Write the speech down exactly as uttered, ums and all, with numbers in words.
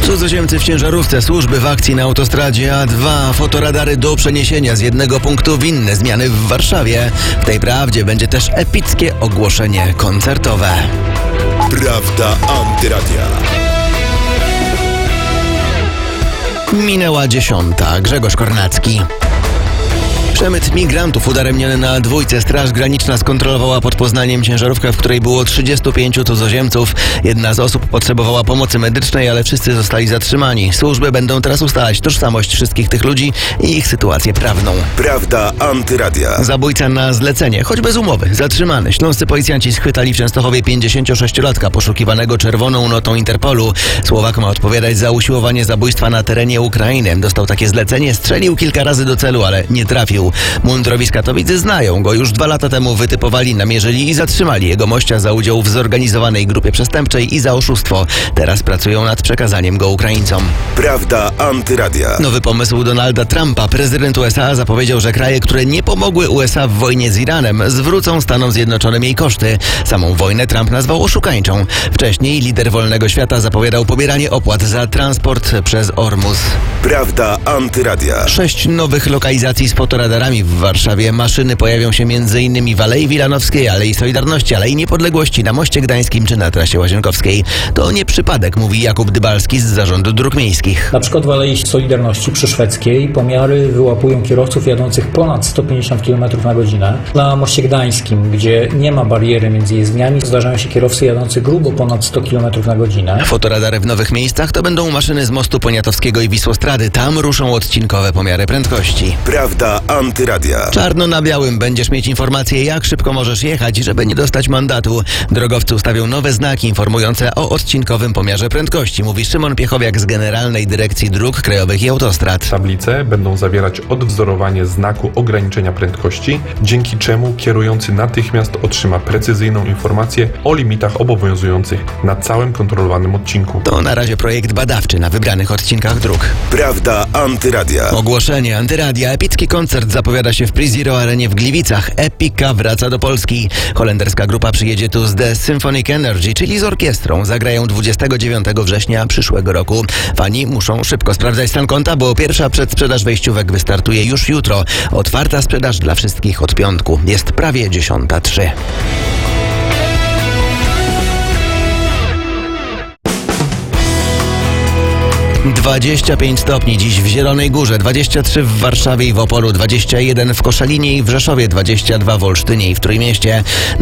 Cudzoziemcy w ciężarówce, służby w akcji na autostradzie A dwa, fotoradary do przeniesienia z jednego punktu w inne, zmiany w Warszawie. W tej prawdzie będzie też epickie ogłoszenie koncertowe. Prawda Antyradia. Minęła dziesiąta. Grzegorz Kornacki. Przemyt migrantów udaremniony na dwójce. Straż Graniczna skontrolowała pod Poznaniem ciężarówkę, w której było trzydziestu pięciu cudzoziemców. Jedna z osób potrzebowała pomocy medycznej, ale wszyscy zostali zatrzymani. Służby będą teraz ustalać tożsamość wszystkich tych ludzi i ich sytuację prawną. Prawda Antyradia. Zabójca na zlecenie, choć bez umowy, zatrzymany. Śląscy policjanci schwytali w Częstochowie pięćdziesięciosześciolatka poszukiwanego czerwoną notą Interpolu. Słowak ma odpowiadać za usiłowanie zabójstwa na terenie Ukrainy. Dostał takie zlecenie, strzelił kilka razy do celu, ale nie trafił. Mundurowi z Katowic znają go. Już dwa lata temu wytypowali, namierzyli i zatrzymali jego mościa za udział w zorganizowanej grupie przestępczej i za oszustwo. Teraz pracują nad przekazaniem go Ukraińcom. Prawda Antyradia. Nowy pomysł Donalda Trumpa. Prezydent U S A zapowiedział, że kraje, które nie pomogły U S A w wojnie z Iranem, zwrócą Stanom Zjednoczonym jej koszty. Samą wojnę Trump nazwał oszukańczą. Wcześniej lider wolnego świata zapowiadał pobieranie opłat za transport przez Ormus. Prawda Antyradia. Sześć nowych lokalizacji z fotoradarami w Warszawie. Maszyny pojawią się m.in. w Alei Wilanowskiej, Alei Solidarności, Alei Niepodległości, na Moście Gdańskim czy na trasie Łazienkowskiej. To nie przypadek, mówi Jakub Dybalski z Zarządu Dróg Miejskich. Na przykład w Alei Solidarności przy Szwedzkiej pomiary wyłapują kierowców jadących ponad sto pięćdziesiąt kilometrów na godzinę. Na Moście Gdańskim, gdzie nie ma bariery między jezdniami, zdarzają się kierowcy jadący grubo ponad sto kilometrów na godzinę. Fotoradary w nowych miejscach to będą maszyny z mostu Poniatowskiego i Wisłostrady. Tam ruszą odcinkowe pomiary prędkości. Prawda Antyradia. Czarno na białym będziesz mieć informację, jak szybko możesz jechać, żeby nie dostać mandatu. Drogowcy ustawią nowe znaki informujące o odcinkowym pomiarze prędkości, mówi Szymon Piechowiak z Generalnej Dyrekcji Dróg Krajowych i Autostrad. Tablice będą zawierać odwzorowanie znaku ograniczenia prędkości, dzięki czemu kierujący natychmiast otrzyma precyzyjną informację o limitach obowiązujących na całym kontrolowanym odcinku. To na razie projekt badawczy na wybranych odcinkach dróg. Prawda Antyradia. Ogłoszenie Antyradia. Epicki koncert zapowiada się w PreZero Arenie w Gliwicach. Epika wraca do Polski. Holenderska grupa przyjedzie tu z The Symphonic Energy, czyli z orkiestrą. Zagrają dwudziestego dziewiątego września przyszłego roku. Fani muszą szybko sprawdzać stan konta, bo pierwsza przedsprzedaż wejściówek wystartuje już jutro. Otwarta sprzedaż dla wszystkich od piątku. Jest prawie dziesiąta trzy. dwadzieścia pięć stopni dziś w Zielonej Górze, dwadzieścia trzy w Warszawie i w Opolu, dwadzieścia jeden w Koszalinie i w Rzeszowie, dwadzieścia dwa w Olsztynie i w Trójmieście.